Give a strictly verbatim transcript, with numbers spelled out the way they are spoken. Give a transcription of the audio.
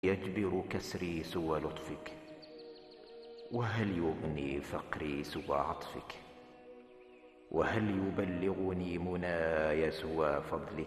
يجبر كسري سوى لطفك؟ وهل يغني فقري سوى عطفك؟ وهل يبلغني مناي سوى فضلك؟